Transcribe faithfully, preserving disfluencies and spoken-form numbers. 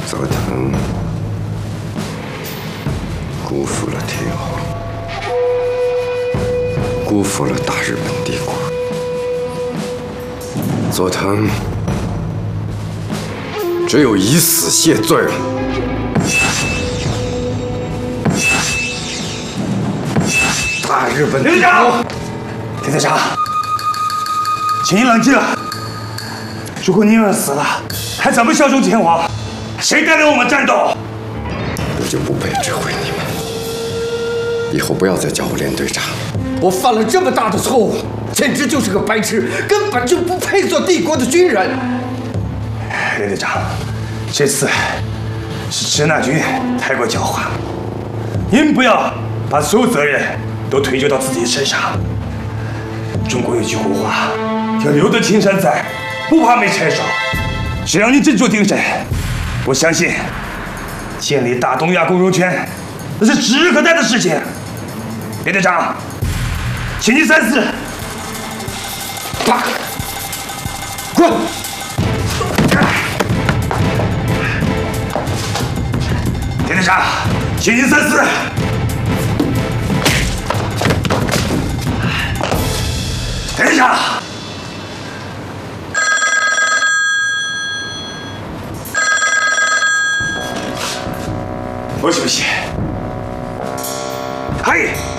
佐藤辜负了天皇，辜负了大日本帝国。佐藤只有以死谢罪了。大日本帝国， 田队长，请你冷静。如果宁儿死了，还怎么效忠天皇？谁带领我们战斗？ 我就不配指挥你们。以后不要再叫我连队长。我犯了这么大的错误，简直就是个白痴，根本就不配做帝国的军人。 连队长，这次是支那军太过狡猾，您不要把所有责任都推究到自己身上。中国有句古话，叫留得青山在，不怕没柴烧。只要您振作精神，我相信建立大东亚共荣圈，那是指日可待的事情。连队长，请您三思。啪！滚！连队长，请您三思。连队长。もしもし。はい。